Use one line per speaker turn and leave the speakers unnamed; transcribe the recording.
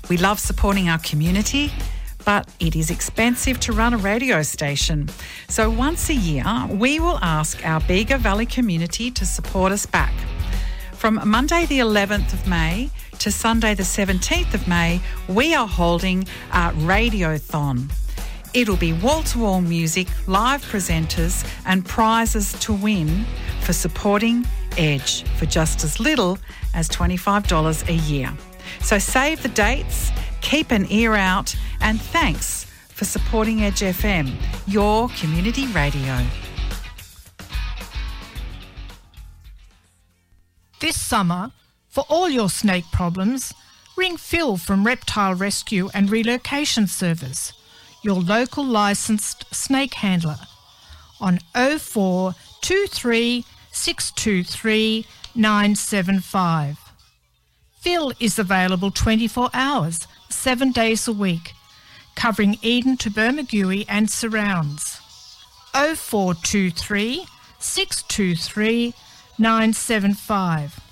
We love supporting our community, but it is expensive to run a radio station. So once a year, we will ask our Bega Valley community to support us back. From Monday the 11th of May to Sunday the 17th of May, we are holding a Radiothon. It'll be wall-to-wall music, live presenters and prizes to win for supporting Edge for just as little as $25 a year. So save the dates, keep an ear out, and thanks for supporting Edge FM, your community radio.
This summer, for all your snake problems, ring Phil from Reptile Rescue and Relocation Service, your local licensed snake handler, on 0423 623 975. Phil is available 24 hours, 7 days a week, covering Eden to Bermagui and surrounds. 0423 623 975.